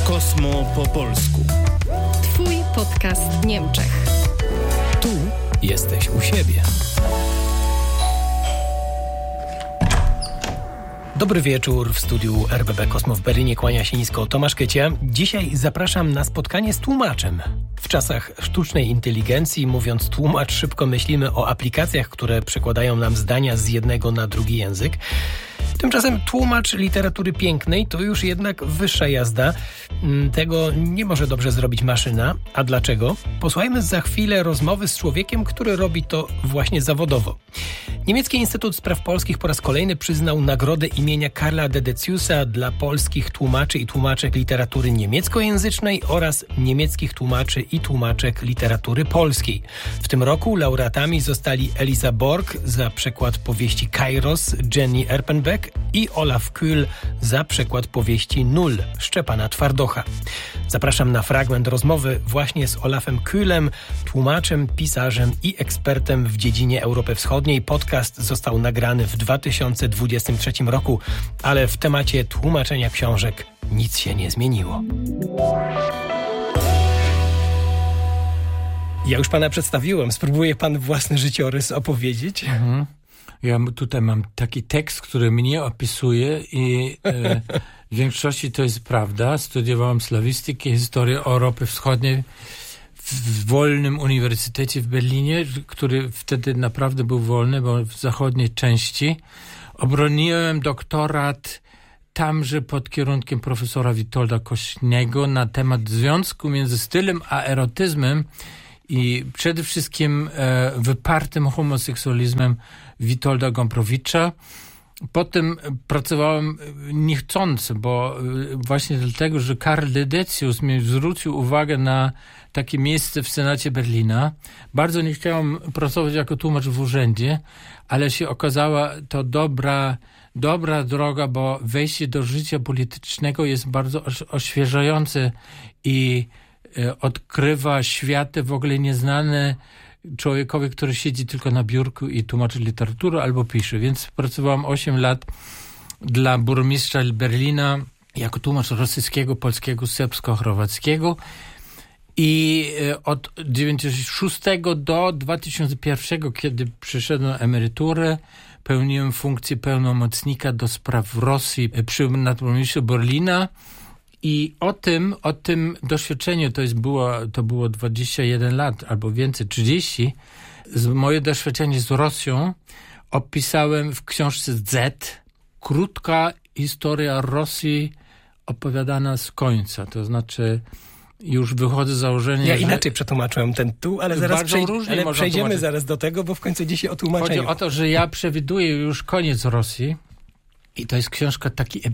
Kosmo po polsku. Twój podcast w Niemczech. Tu jesteś u siebie. Dobry wieczór, w studiu RBB Kosmo w Berlinie kłania się nisko Tomasz Kycia. Dzisiaj zapraszam na spotkanie z tłumaczem. W czasach sztucznej inteligencji, mówiąc tłumacz, szybko myślimy o aplikacjach, które przekładają nam zdania z jednego na drugi język. Tymczasem tłumacz literatury pięknej to już jednak wyższa jazda. Tego nie może dobrze zrobić maszyna. A dlaczego? Posłuchajmy za chwilę rozmowy z człowiekiem, który robi to właśnie zawodowo. Niemiecki Instytut Spraw Polskich po raz kolejny przyznał nagrodę imienia Karla Dedeciusa dla polskich tłumaczy i tłumaczek literatury niemieckojęzycznej oraz niemieckich tłumaczy i tłumaczek literatury polskiej. W tym roku laureatami zostali Elisa Borg za przekład powieści Kairos Jenny Erpenbeck i Olaf Kühl za przekład powieści Nul Szczepana Twardocha. Zapraszam na fragment rozmowy właśnie z Olafem Kühlem, tłumaczem, pisarzem i ekspertem w dziedzinie Europy Wschodniej. Podcast został nagrany w 2023 roku, ale w temacie tłumaczenia książek nic się nie zmieniło. Ja już pana przedstawiłem. Spróbuje pan własny życiorys opowiedzieć? Ja tutaj mam taki tekst, który mnie opisuje i w większości to jest prawda. Studiowałem slawistykę, historię Europy Wschodniej w wolnym uniwersytecie w Berlinie, który wtedy naprawdę był wolny, bo w zachodniej części. Obroniłem doktorat tamże pod kierunkiem profesora Witolda Kośniego na temat związku między stylem a erotyzmem i przede wszystkim wypartym homoseksualizmem Witolda Gombrowicza. Potem pracowałem niechcący, bo właśnie dlatego, że Karl Dedecius mi zwrócił uwagę na takie miejsce w Senacie Berlina. Bardzo nie chciałem pracować jako tłumacz w urzędzie, ale się okazała to dobra droga, bo wejście do życia politycznego jest bardzo oświeżające i odkrywa światy w ogóle nieznane człowiekowi, który siedzi tylko na biurku i tłumaczy literaturę albo pisze. Więc pracowałem 8 lat dla burmistrza Berlina jako tłumacz rosyjskiego, polskiego, serbsko-chorwackiego i od 1996 do 2001, kiedy przyszedłem na emeryturę, pełniłem funkcję pełnomocnika do spraw Rosji przy nadburmistrzu Berlina. I o tym doświadczeniu, to było 21 lat albo więcej, 30, moje doświadczenie z Rosją opisałem w książce Z, krótka historia Rosji opowiadana z końca, to znaczy już wychodzę z założenia, ja inaczej przetłumaczyłem ten tu, ale zaraz przejdziemy zaraz do tego, bo w końcu dzisiaj o tłumaczeniu. Chodzi o to, że ja przewiduję już koniec Rosji i to jest książka taki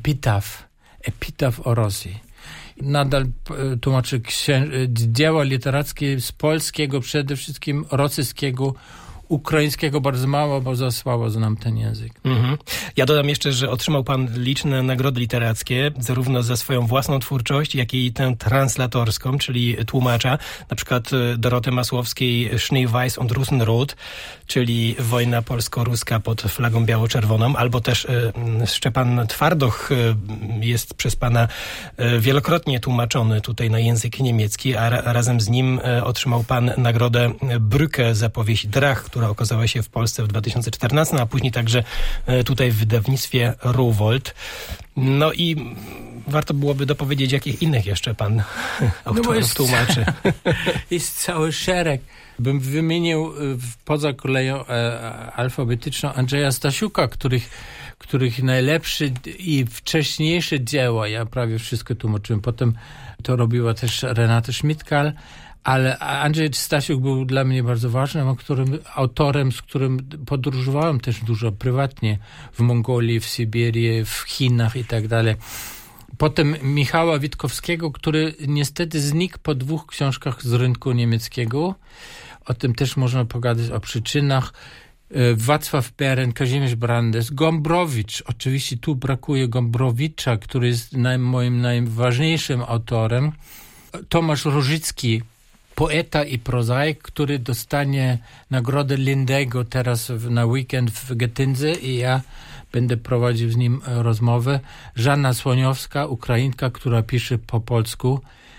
epitaf o Rosji. Nadal tłumaczę dzieła literackie z polskiego, przede wszystkim rosyjskiego, ukraińskiego bardzo mało, bo za słabo znam ten język. Ja dodam jeszcze, że otrzymał pan liczne nagrody literackie, zarówno za swoją własną twórczość, jak i tę translatorską, czyli tłumacza. Na przykład Doroty Masłowskiej Schnee Weiß und Russenrot, czyli wojna polsko-ruska pod flagą biało-czerwoną, albo też Szczepan Twardoch jest przez pana wielokrotnie tłumaczony tutaj na język niemiecki, a razem z nim otrzymał pan nagrodę Brücke za powieść Drach, która okazała się w Polsce w 2014, a później także tutaj w wydawnictwie Rowohlt. No i warto byłoby dopowiedzieć, jakich innych jeszcze pan autorów tłumaczy. Jest cały szereg. Bym wymienił poza koleją alfabetyczną Andrzeja Stasiuka, których najlepsze i wcześniejsze dzieła, ja prawie wszystko tłumaczyłem. Potem to robiła też Renate Schmidtkal. Ale Andrzej Stasiuk był dla mnie bardzo ważnym autorem, z którym podróżowałem też dużo prywatnie w Mongolii, w Syberii, w Chinach i tak dalej. Potem Michała Witkowskiego, który niestety znikł po 2 książkach z rynku niemieckiego. O tym też można pogadać, o przyczynach. Wacław Beren, Kazimierz Brandes, Gombrowicz. Oczywiście tu brakuje Gombrowicza, który jest moim najważniejszym autorem. Tomasz Różycki, poeta i prozaik, który dostanie nagrodę Lindego teraz na weekend w Getyndze i ja będę prowadził z nim rozmowę. Żanna Słoniowska, Ukrainka, która pisze po polsku.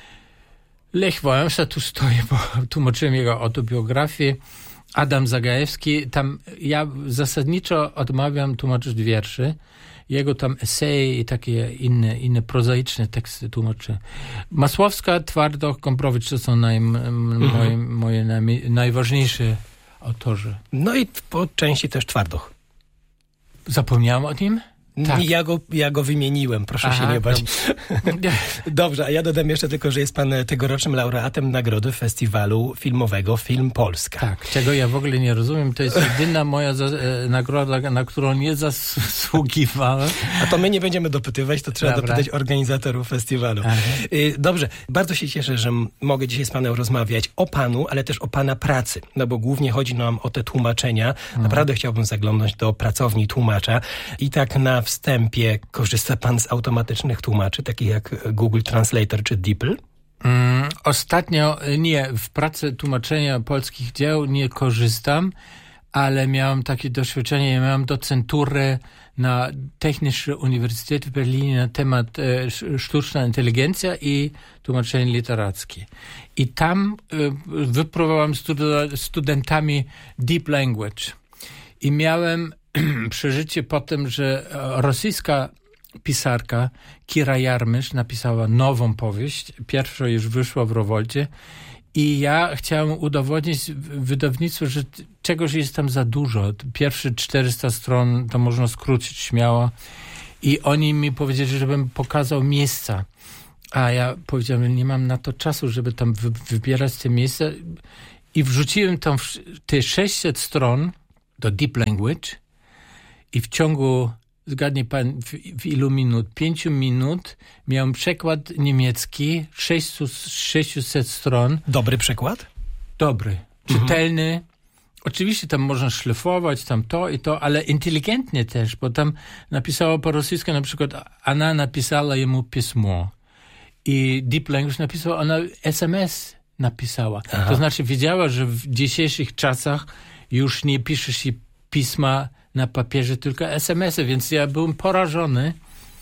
Lech Wałęsa, tu stoję, bo tłumaczyłem jego autobiografię. Adam Zagajewski, tam ja zasadniczo odmawiam tłumaczyć wierszy. Jego tam eseje i takie inne prozaiczne teksty tłumaczy. Masłowska, Twardoch, Gombrowicz to są moje najważniejsze autorzy. No i po części też Twardoch. Zapomniałem o nim? Tak. Ja go wymieniłem, proszę się nie bać. Dobrze, a ja dodam jeszcze tylko, że jest pan tegorocznym laureatem nagrody festiwalu filmowego Film Polska. Tak, czego ja w ogóle nie rozumiem. To jest jedyna moja nagroda, na którą nie zasługiwałem. A to my nie będziemy dopytywać, to trzeba dopytać organizatorów festiwalu. Dobrze, bardzo się cieszę, że mogę dzisiaj z panem rozmawiać o panu, ale też o pana pracy. No bo głównie chodzi nam o te tłumaczenia. Naprawdę chciałbym zaglądnąć do pracowni tłumacza. I tak na wstępie korzysta pan z automatycznych tłumaczy, takich jak Google Translator czy DeepL? Ostatnio nie, w pracy tłumaczenia polskich dzieł nie korzystam, ale miałem takie doświadczenie, ja miałem docenturę na Technischen Uniwersytecie w Berlinie na temat sztuczna inteligencja i tłumaczenie literackie. I tam wypróbowałem studentami Deep Language. I miałem przeżycie po tym, że rosyjska pisarka Kira Jarmysz napisała nową powieść. Pierwsza już wyszła w Rowoldzie. I ja chciałem udowodnić wydawnictwu, że czegoś jest tam za dużo. Pierwsze 400 stron to można skrócić śmiało. I oni mi powiedzieli, żebym pokazał miejsca. A ja powiedziałem, że nie mam na to czasu, żeby tam wybierać te miejsca. I wrzuciłem tam te 600 stron do Deep Language i w ciągu, zgadnij pan, w ilu minut? 5 minut miałem przekład niemiecki, 600 stron. Dobry przekład? Dobry, czytelny. Oczywiście tam można szlifować, tam to i to, ale inteligentnie też, bo tam napisała po rosyjsku na przykład, ona napisała jemu pismo. I Deep Language napisała, ona SMS napisała. Aha. To znaczy wiedziała, że w dzisiejszych czasach już nie pisze się pisma na papierze, tylko SMS-y, więc ja byłem porażony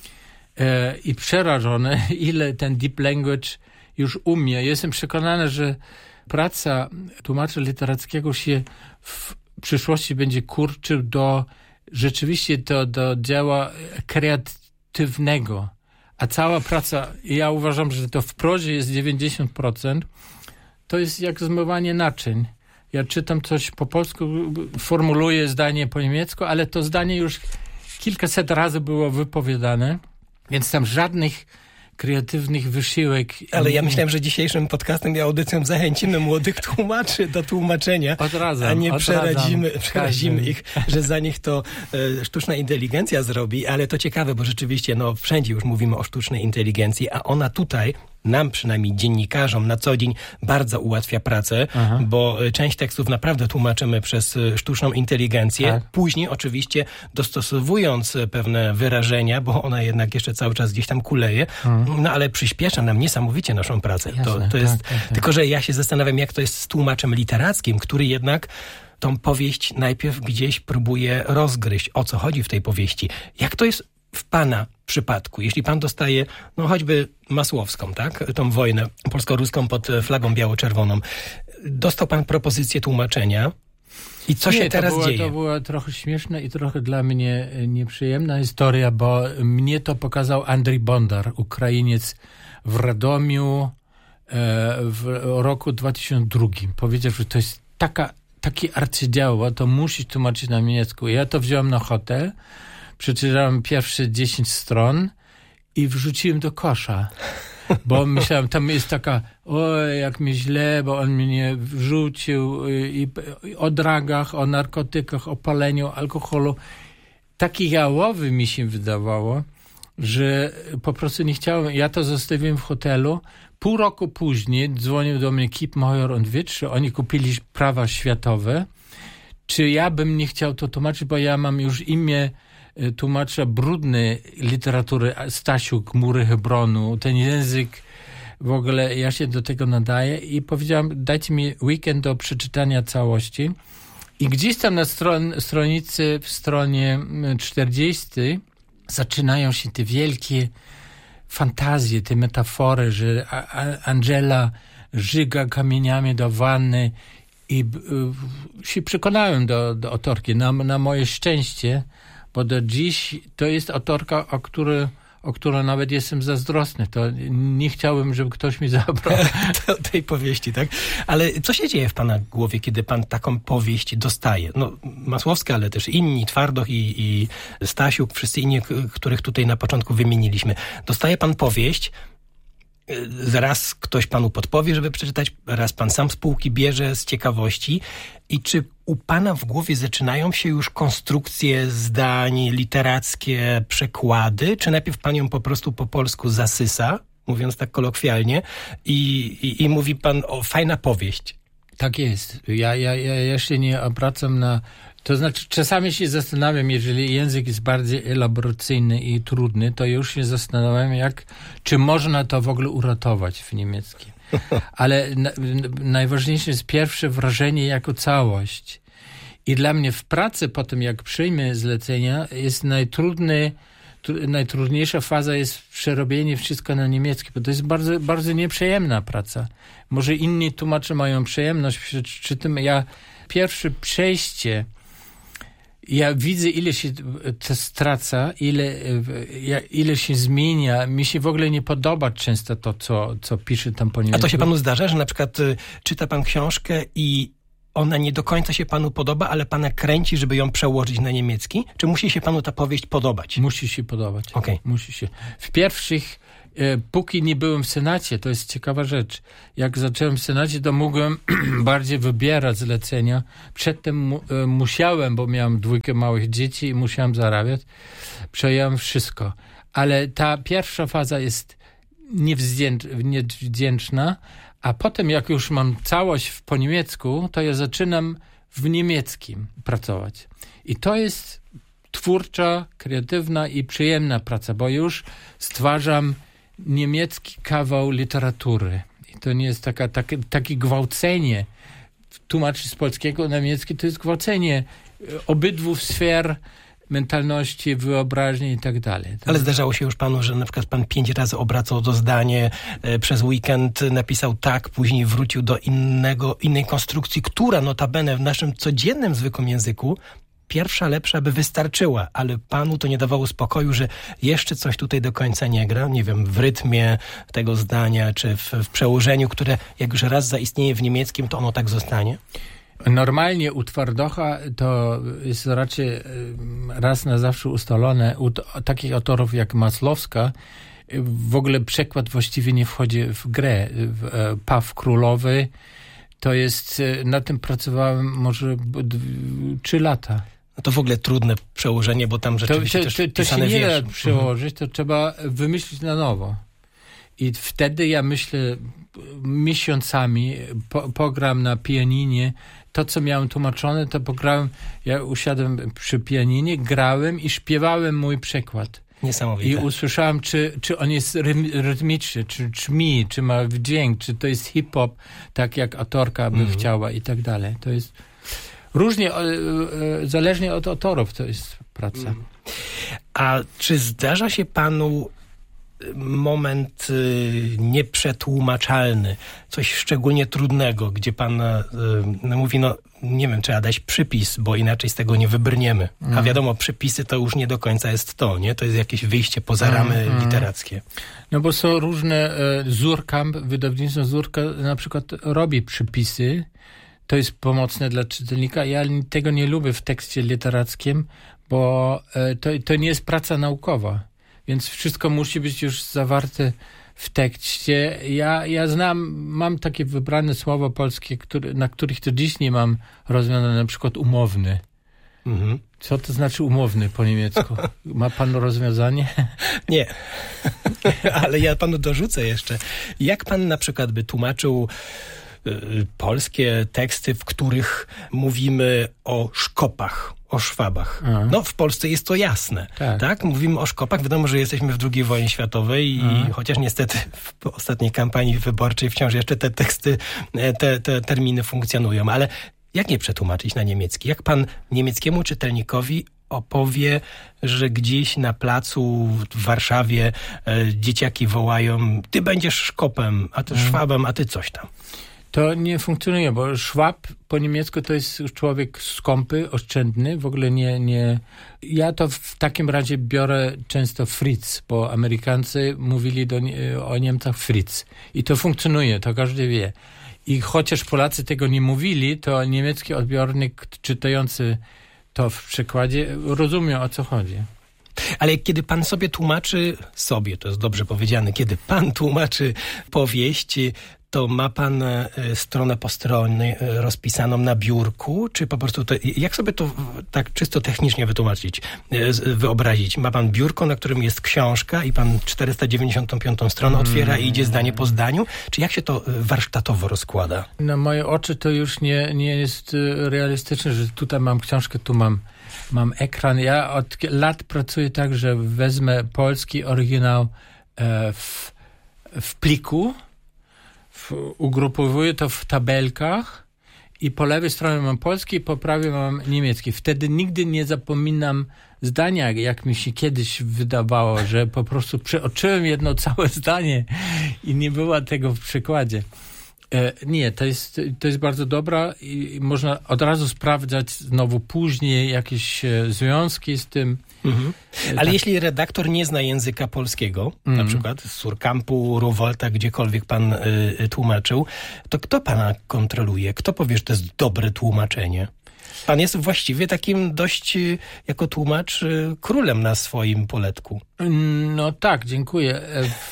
i przerażony, ile ten Deep Language już umie. Jestem przekonany, że praca tłumacza literackiego się w przyszłości będzie kurczył rzeczywiście do dzieła kreatywnego. A cała praca, ja uważam, że to w prozie jest 90%, to jest jak zmywanie naczyń. Ja czytam coś po polsku, formuluję zdanie po niemiecku, ale to zdanie już kilkaset razy było wypowiadane, więc tam żadnych kreatywnych wysiłek. Ale ja myślałem, że dzisiejszym podcastem i audycją zachęcimy młodych tłumaczy do tłumaczenia, a nie przerazimy ich, że za nich to sztuczna inteligencja zrobi, ale to ciekawe, bo rzeczywiście wszędzie już mówimy o sztucznej inteligencji, a ona tutaj nam przynajmniej dziennikarzom na co dzień bardzo ułatwia pracę, bo część tekstów naprawdę tłumaczymy przez sztuczną inteligencję. Tak. Później oczywiście dostosowując pewne wyrażenia, bo ona jednak jeszcze cały czas gdzieś tam kuleje, ale przyspiesza nam niesamowicie naszą pracę. Jasne, to jest, tak. Tylko że ja się zastanawiam, jak to jest z tłumaczem literackim, który jednak tą powieść najpierw gdzieś próbuje rozgryźć, o co chodzi w tej powieści. Jak to jest w pana przypadku, jeśli pan dostaje, choćby Masłowską, tak? Tą wojnę polsko-ruską pod flagą biało-czerwoną. Dostał pan propozycję tłumaczenia i co się teraz dzieje? To była trochę śmieszna i trochę dla mnie nieprzyjemna historia, bo mnie to pokazał Andrzej Bondar, Ukrainiec w Radomiu w roku 2002. Powiedział, że to jest taki arcydzieło, to musi tłumaczyć na niemiecku. Ja to wziąłem na hotel, przeczytałem pierwsze 10 stron i wrzuciłem do kosza. Bo myślałem, tam jest taka, jak mi źle, bo on mnie wrzucił i o dragach, o narkotykach, o paleniu alkoholu. Taki jałowy mi się wydawało, że po prostu nie chciałem. Ja to zostawiłem w hotelu. Pół roku później dzwonił do mnie Kip Major und Witsch, oni kupili prawa światowe. Czy ja bym nie chciał to tłumaczyć, bo ja mam już imię tłumacza brudnej literatury, Stasiuk, Mury Hebronu, ten język, w ogóle ja się do tego nadaję i powiedziałam, dajcie mi weekend do przeczytania całości I gdzieś tam na stronicy, w stronie 40 zaczynają się te wielkie fantazje, te metafory, że Angela żyga kamieniami do wanny i się przekonałem do autorki. Na moje szczęście, bo do dziś to jest autorka, o którą nawet jestem zazdrosny. To nie chciałbym, żeby ktoś mi zabrał tej powieści, tak? Ale co się dzieje w pana głowie, kiedy pan taką powieść dostaje? No, Masłowska, ale też inni, Twardoch i Stasiuk, wszyscy inni, których tutaj na początku wymieniliśmy. Dostaje pan powieść, raz ktoś panu podpowie, żeby przeczytać, raz pan sam z półki bierze z ciekawości. I czy u pana w głowie zaczynają się już konstrukcje zdań, literackie przekłady, czy najpierw pan ją po prostu po polsku zasysa, mówiąc tak kolokwialnie, i mówi pan, o, fajna powieść? Tak jest. Ja się nie obracam na... To znaczy, czasami się zastanawiam, jeżeli język jest bardziej elaboracyjny i trudny, to już się zastanawiam, czy można to w ogóle uratować w niemieckim. Ale najważniejsze jest pierwsze wrażenie jako całość. I dla mnie w pracy po tym, jak przyjmę zlecenia, jest najtrudniejsza faza jest przerobienie wszystko na niemiecki, bo to jest bardzo, bardzo nieprzyjemna praca. Może inni tłumacze mają przyjemność przy tym. Pierwsze przejście, ja widzę, ile się to straca, ile się zmienia. Mi się w ogóle nie podoba często to, co pisze tam po niemiecku. A to się panu zdarza, że na przykład czyta pan książkę i ona nie do końca się panu podoba, ale pana kręci, żeby ją przełożyć na niemiecki? Czy musi się panu ta powieść podobać? Musi się podobać. Okay. Musi się. W pierwszych, póki nie byłem w Senacie, to jest ciekawa rzecz. Jak zacząłem w Senacie, to mogłem bardziej wybierać zlecenia. Przedtem musiałem, bo miałem 2 małych dzieci i musiałem zarabiać. Przejąłem wszystko. Ale ta pierwsza faza jest niewdzięczna, a potem jak już mam całość po niemiecku, to ja zaczynam w niemieckim pracować. I to jest twórcza, kreatywna i przyjemna praca, bo już stwarzam niemiecki kawał literatury. I to nie jest takie gwałcenie. Tłumaczyć z polskiego na niemiecki to jest gwałcenie obydwu sfer mentalności, wyobraźni i tak dalej. Ale zdarzało się już panu, że na przykład pan 5 razy obracał to zdanie, przez weekend napisał tak, później wrócił do innej konstrukcji, która notabene w naszym codziennym, zwykłym języku pierwsza, lepsza by wystarczyła, ale panu to nie dawało spokoju, że jeszcze coś tutaj do końca nie gra, nie wiem, w rytmie tego zdania, czy w przełożeniu, które jak już raz zaistnieje w niemieckim, to ono tak zostanie? Normalnie u Twardocha to jest raczej raz na zawsze ustalone. U takich autorów jak Masłowska w ogóle przekład właściwie nie wchodzi w grę. Paw Królowy to jest, na tym pracowałem może 3 lata. No to w ogóle trudne przełożenie, bo tam rzeczywiście to się nie da przełożyć, to trzeba wymyślić na nowo. I wtedy ja myślę miesiącami, pogram na pianinie, to co miałem tłumaczone, to pograłem, ja usiadłem przy pianinie, grałem i śpiewałem mój przekład. Niesamowite. I usłyszałem, czy on jest rytmiczny, czy brzmi, czy ma dźwięk, czy to jest hip-hop, tak jak autorka by chciała i tak dalej. To jest różnie, zależnie od autorów to jest praca. A czy zdarza się panu moment nieprzetłumaczalny, coś szczególnie trudnego, gdzie pan mówi, no nie wiem, trzeba dać przypis, bo inaczej z tego nie wybrniemy. A wiadomo, przypisy to już nie do końca jest to, nie? To jest jakieś wyjście poza ramy literackie. No bo są różne, Surkamp, wydawnictwo Surka na przykład robi przypisy, to jest pomocne dla czytelnika. Ja tego nie lubię w tekście literackim, bo to nie jest praca naukowa. Więc wszystko musi być już zawarte w tekście. Ja mam takie wybrane słowa polskie, na których to dziś nie mam rozwiązane, na przykład umowny. Co to znaczy umowny po niemiecku? Ma pan rozwiązanie? Nie, ale ja panu dorzucę jeszcze. Jak pan na przykład by tłumaczył polskie teksty, w których mówimy o szkopach, o Szwabach. No, w Polsce jest to jasne. Tak? Mówimy o szkopach. Wiadomo, że jesteśmy w II wojnie światowej i chociaż niestety w ostatniej kampanii wyborczej wciąż jeszcze te teksty, te terminy funkcjonują, ale Jak nie przetłumaczyć na niemiecki? Jak pan niemieckiemu czytelnikowi opowie, że gdzieś na placu w Warszawie dzieciaki wołają: ty będziesz Szkopem, a ty Szwabem, a ty coś tam? To nie funkcjonuje, bo Szwab po niemiecku to jest człowiek skąpy, oszczędny, w ogóle nie. Ja to w takim razie biorę często Fritz, bo Amerykanie mówili o Niemcach Fritz. I to funkcjonuje, to każdy wie. I chociaż Polacy tego nie mówili, to niemiecki odbiornik czytający to w przekładzie rozumie, o co chodzi. Ale kiedy pan sobie tłumaczy, to jest dobrze powiedziane, kiedy pan tłumaczy powieść, to ma pan stronę po stronie rozpisaną na biurku, czy po prostu jak sobie to tak czysto technicznie wyobrazić? Ma pan biurko, na którym jest książka i pan 495 stronę otwiera i idzie zdanie po zdaniu? Czy jak się to warsztatowo rozkłada? Na moje oczy to już nie jest realistyczne, że tutaj mam książkę, tu mam ekran. Ja od lat pracuję tak, że wezmę polski oryginał w pliku, ugrupowuję to w tabelkach i po lewej stronie mam polski, po prawej mam niemiecki. Wtedy nigdy nie zapominam zdania, jak mi się kiedyś wydawało, że po prostu przeoczyłem jedno całe zdanie i nie było tego w przykładzie. Nie, to jest bardzo dobra i można od razu sprawdzać znowu później jakieś związki z tym. Mhm. Ale tak. Jeśli redaktor nie zna języka polskiego, na przykład z Surkampu, Rowolta, gdziekolwiek pan tłumaczył, to kto pana kontroluje? Kto powie, że to jest dobre tłumaczenie? Pan jest właściwie takim dość, jako tłumacz, królem na swoim poletku. No tak, dziękuję.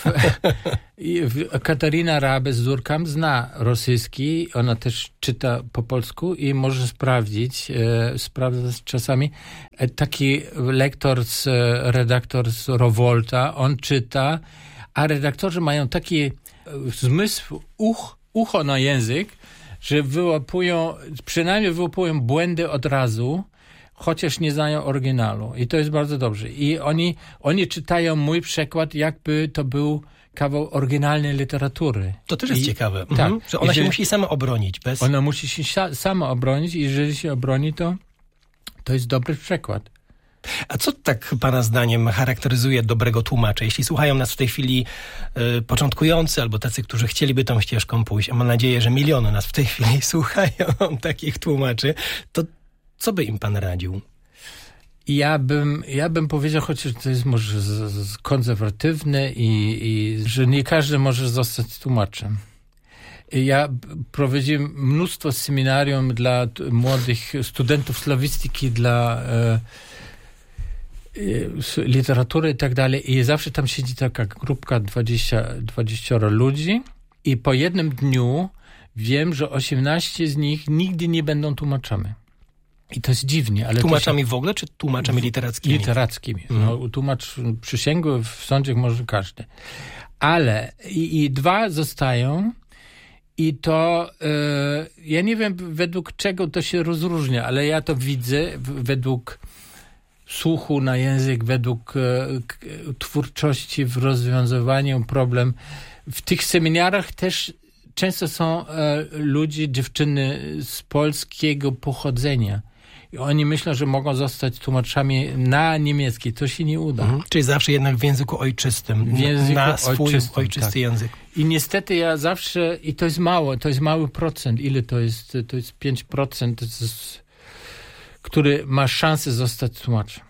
Katarina Rabe z Surkamp zna rosyjski, ona też czyta po polsku i może sprawdzać czasami. Taki redaktor z Rowolta, on czyta, a redaktorzy mają taki zmysł, ucho na język, że przynajmniej wyłapują błędy od razu, chociaż nie znają oryginału. I to jest bardzo dobrze. I oni czytają mój przekład, jakby to był kawał oryginalnej literatury. To też jest ciekawe. Tak. Że ona się musi sama obronić. Ona musi się sama obronić i jeżeli się obroni, to jest dobry przekład. A co tak pana zdaniem charakteryzuje dobrego tłumacza? Jeśli słuchają nas w tej chwili początkujący albo tacy, którzy chcieliby tą ścieżką pójść, a mam nadzieję, że miliony nas w tej chwili słuchają takich tłumaczy, to co by im pan radził? Ja bym powiedział, chociaż to jest może konserwatywne i że nie każdy może zostać tłumaczem. Ja prowadziłem mnóstwo seminarium dla młodych studentów slawistyki, dla literatury i tak dalej i zawsze tam siedzi taka grupka 20 ludzi i po jednym dniu wiem, że 18 z nich nigdy nie będą tłumaczami. I to jest dziwnie. Ale tłumaczami w ogóle, czy tłumaczami literackimi? Literackimi. No, tłumacz przysięgły w sądzie może każdy. Ale i 2 zostają i to ja nie wiem według czego to się rozróżnia, ale ja to widzę według słuchu na język, według twórczości w rozwiązywaniu problem. W tych seminariach też często są dziewczyny z polskiego pochodzenia. I oni myślą, że mogą zostać tłumaczami na niemiecki. To się nie uda. Czyli zawsze jednak w języku ojczystym. Na swój ojczysty język. I niestety ja zawsze, i to jest mały procent. Ile to jest? To jest 5%, który ma szansę zostać tłumaczem.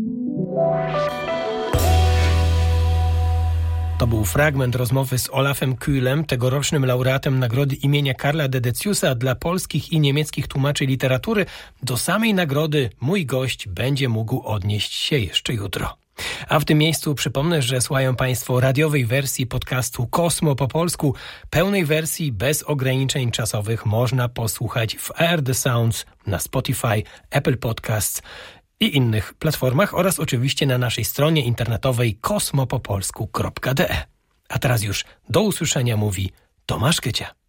To był fragment rozmowy z Olafem Kühlem, tegorocznym laureatem nagrody imienia Karla Dedeciusa dla polskich i niemieckich tłumaczy literatury. Do samej nagrody mój gość będzie mógł odnieść się jeszcze jutro. A w tym miejscu przypomnę, że słuchają Państwo radiowej wersji podcastu Kosmo po polsku. Pełnej wersji bez ograniczeń czasowych można posłuchać w ARD Sounds, na Spotify, Apple Podcasts i innych platformach oraz oczywiście na naszej stronie internetowej kosmopopolsku.de. A teraz już do usłyszenia mówi Tomasz Kycia.